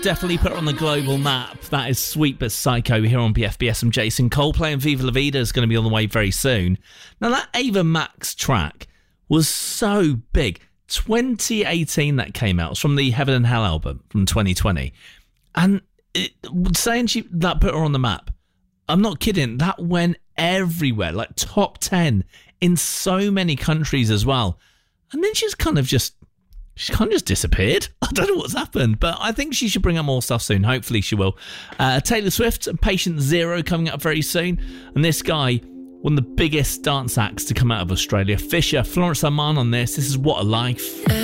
Definitely put her on the global map. That is Sweet But Psycho here on BFBS. I'm Jason Coldplay, and Viva La Vida is going to be on the way very soon. Now, that Ava Max track was so big. 2018 that came out. It's from the Heaven and Hell album from 2020. And saying that put her on the map, I'm not kidding. That went everywhere, like top 10 in so many countries as well. And then she's kind of just disappeared. I don't know what's happened, but I think she should bring up more stuff soon. Hopefully she will. Taylor Swift and Patient Zero coming up very soon. And this guy, one of the biggest dance acts to come out of Australia, Fisher, Florence Armand on this. This is What a Life.